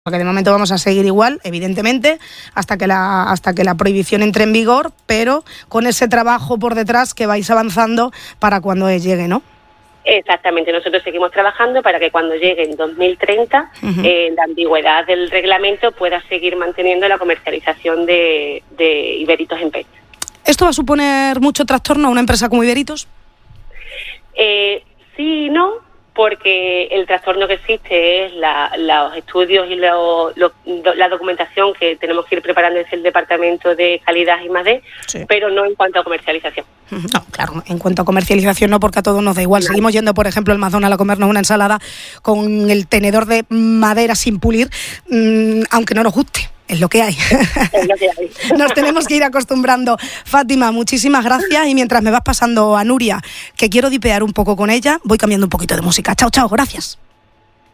Porque de momento vamos a seguir igual, evidentemente, hasta que la prohibición entre en vigor, pero con ese trabajo por detrás que vais avanzando para cuando llegue, ¿no? Exactamente, nosotros seguimos trabajando para que cuando llegue en 2030 la ambigüedad del reglamento pueda seguir manteniendo la comercialización de Iberitos en PET. ¿Esto va a suponer mucho trastorno a una empresa como Iberitos? Sí y no, porque el trastorno que existe es los estudios y la documentación que tenemos que ir preparando desde el Departamento de Calidad I+D, sí, pero no en cuanto a comercialización. No, claro, en cuanto a comercialización no, porque a todos nos da igual. Seguimos yendo, por ejemplo, al McDonald's a comernos una ensalada con el tenedor de madera sin pulir, aunque no nos guste. Es lo que hay. Es lo que hay. Nos tenemos que ir acostumbrando. Fátima, muchísimas gracias. Y mientras me vas pasando a Nuria, que quiero dipear un poco con ella, voy cambiando un poquito de música. Chao, chao, gracias.